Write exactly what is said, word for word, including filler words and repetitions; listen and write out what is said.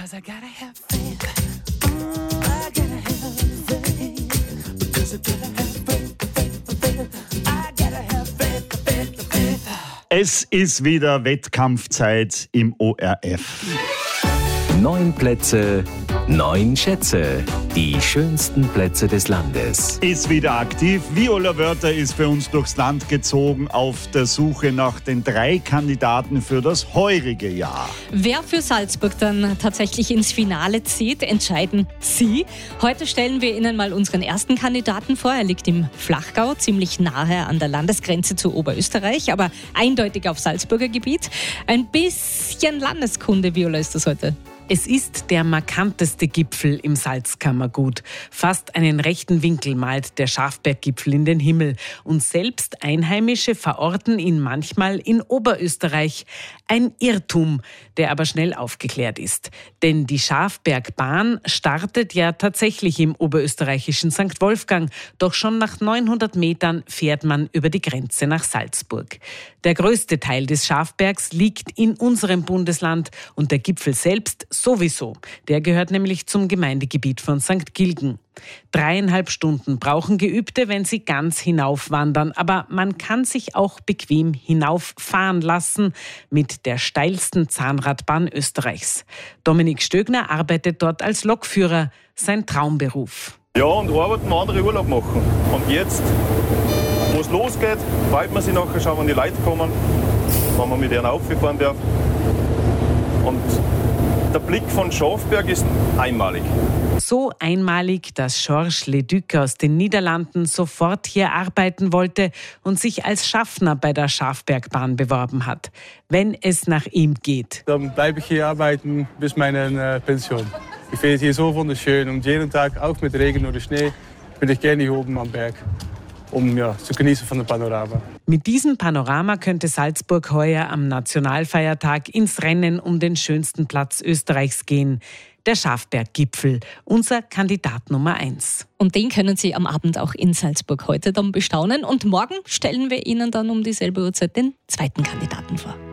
'Cause I gotta have faith. I gotta have faith. Because I gotta have faith, faith, faith. I gotta have faith, faith, faith. Es ist wieder Wettkampfzeit im O R F. Neun Plätze, neun Schätze. Die schönsten Plätze des Landes. Ist wieder aktiv. Viola Wörter ist für uns durchs Land gezogen auf der Suche nach den drei Kandidaten für das heurige Jahr. Wer für Salzburg dann tatsächlich ins Finale zieht, entscheiden Sie. Heute stellen wir Ihnen mal unseren ersten Kandidaten vor. Er liegt im Flachgau, ziemlich nahe an der Landesgrenze zu Oberösterreich, aber eindeutig auf Salzburger Gebiet. Ein bisschen Landeskunde, Viola, ist das heute. Es ist der markanteste Gipfel im Salzkammergut. Fast einen rechten Winkel malt der Schafberggipfel in den Himmel. Und selbst Einheimische verorten ihn manchmal in Oberösterreich. Ein Irrtum, der aber schnell aufgeklärt ist. Denn die Schafbergbahn startet ja tatsächlich im oberösterreichischen Sankt Wolfgang. Doch schon nach neunhundert Metern fährt man über die Grenze nach Salzburg. Der größte Teil des Schafbergs liegt in unserem Bundesland und der Gipfel selbst sowieso. Der gehört nämlich zum Gemeindegebiet von Sankt Gilgen. Dreieinhalb Stunden brauchen Geübte, wenn sie ganz hinaufwandern. Aber man kann sich auch bequem hinauffahren lassen mit der steilsten Zahnradbahn Österreichs. Dominik Stögner arbeitet dort als Lokführer, sein Traumberuf. Ja, und arbeiten, andere Urlaub machen. Und jetzt, wo es losgeht, freut man sich nachher, schauen, wenn die Leute kommen, wenn man mit ihnen aufgefahren darf. Und der Blick von Schafberg ist einmalig. So einmalig, dass Georges Leduc aus den Niederlanden sofort hier arbeiten wollte und sich als Schaffner bei der Schafbergbahn beworben hat. Wenn es nach ihm geht. Dann bleibe ich hier arbeiten bis meine äh, Pension. Ich finde es hier so wunderschön und jeden Tag, auch mit Regen oder Schnee, bin ich gerne hier oben am Berg, um ja, zu genießen von dem Panorama. Mit diesem Panorama könnte Salzburg heuer am Nationalfeiertag ins Rennen um den schönsten Platz Österreichs gehen. Der Schafberggipfel, unser Kandidat Nummer eins. Und den können Sie am Abend auch in Salzburg heute dann bestaunen. Und morgen stellen wir Ihnen dann um dieselbe Uhrzeit den zweiten Kandidaten vor.